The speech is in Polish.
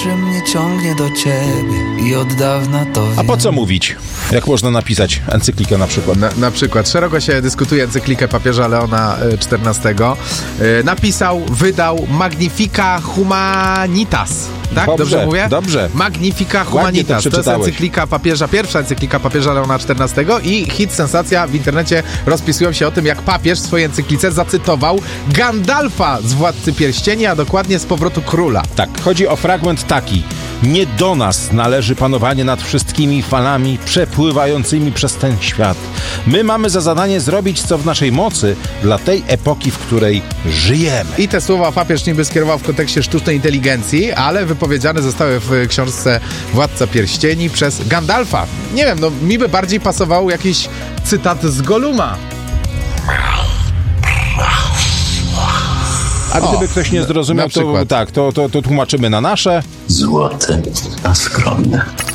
że mnie ciągnie do ciebie i od dawna to wiem. A po co mówić? Jak można napisać encyklikę na przykład? Na przykład szeroko się dyskutuje encyklikę papieża Leona XIV. Napisał, wydał Magnifica Humanitas. Tak? Dobrze mówię? Dobrze. Magnifica Humanitas. To jest encyklika papieża, pierwsza encyklika papieża Leona XIV i hit, sensacja w internecie rozpisują się o tym, jak papież w swojej encyklice zacytował Gandalfa z Władcy Pierścieni, a dokładnie z Powrotu Króla. Tak, chodzi o fragment taki. Nie do nas należy panowanie nad wszystkimi falami przepływającymi przez ten świat. My mamy za zadanie zrobić, co w naszej mocy dla tej epoki, w której żyjemy. I te słowa papież niby skierował w kontekście sztucznej inteligencji, ale wypowiedziane zostały w książce Władca Pierścieni przez Gandalfa. Nie wiem, no mi by bardziej pasował jakiś cytat z Golluma. A gdyby ktoś nie zrozumiał, to tłumaczymy na nasze. Złote, a skromne.